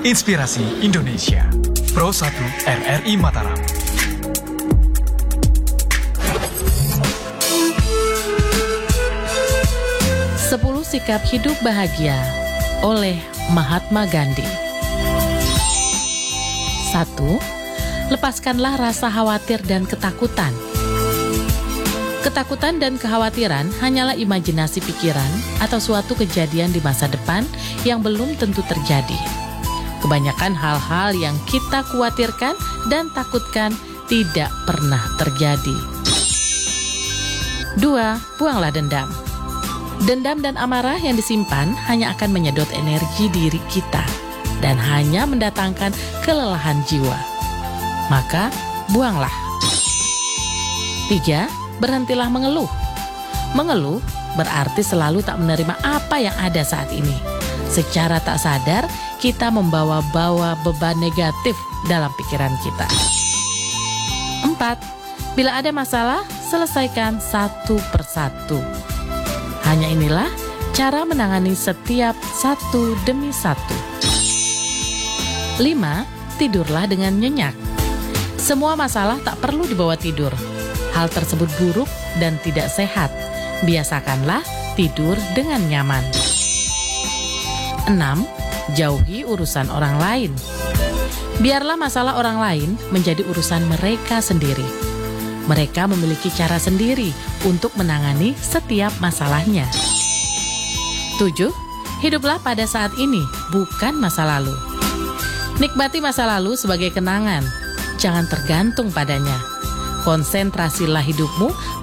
Inspirasi Indonesia. Pro 1 RRI Mataram. Sepuluh Sikap Hidup Bahagia oleh Mahatma Gandhi. 1. Lepaskanlah rasa khawatir dan ketakutan. Ketakutan dan kekhawatiran hanyalah imajinasi pikiran atau suatu kejadian di masa depan yang belum tentu terjadi. Kebanyakan hal-hal yang kita khawatirkan dan takutkan tidak pernah terjadi. 2. Buanglah dendam. Dendam dan amarah yang disimpan hanya akan menyedot energi diri kita dan hanya mendatangkan kelelahan jiwa. Maka, buanglah. 3. Berhentilah mengeluh. Mengeluh berarti selalu tak menerima apa yang ada saat ini. Secara tak sadar, kita membawa-bawa beban negatif dalam pikiran kita. 4. Bila ada masalah, selesaikan satu persatu. Hanya inilah cara menangani setiap satu demi satu. 5. Tidurlah dengan nyenyak. Semua masalah tak perlu dibawa tidur. Hal tersebut buruk dan tidak sehat. Biasakanlah tidur dengan nyaman. 6. Jauhi urusan orang lain. Biarlah masalah orang lain menjadi urusan mereka sendiri. Mereka memiliki cara sendiri untuk menangani setiap masalahnya. 7. Hiduplah pada saat ini, bukan masa lalu. Nikmati masa lalu sebagai kenangan. Jangan tergantung padanya. Konsentrasilah hidupmu